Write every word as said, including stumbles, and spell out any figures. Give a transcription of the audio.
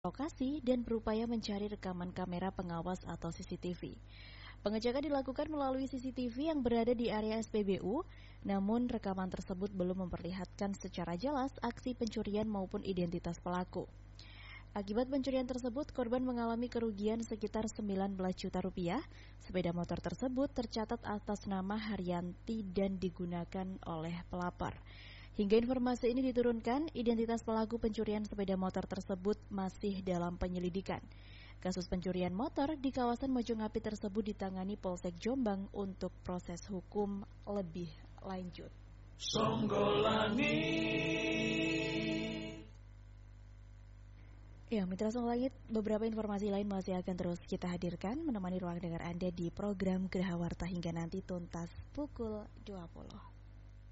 lokasi dan berupaya mencari rekaman kamera pengawas atau C C T V. Pengecekan dilakukan melalui C C T V yang berada di area S P B U, namun rekaman tersebut belum memperlihatkan secara jelas aksi pencurian maupun identitas pelaku. Akibat pencurian tersebut, korban mengalami kerugian sekitar sembilan belas juta rupiah. Sepeda motor tersebut tercatat atas nama Haryanti dan digunakan oleh pelapor. Hingga informasi ini diturunkan, identitas pelaku pencurian sepeda motor tersebut masih dalam penyelidikan. Kasus pencurian motor di kawasan Mojongapi tersebut ditangani Polsek Jombang untuk proses hukum lebih lanjut. Songgolani. Ya, Mitra Songgolangit, beberapa informasi lain masih akan terus kita hadirkan menemani ruang dengar Anda di program Geraha Warta hingga nanti tuntas pukul dua puluh.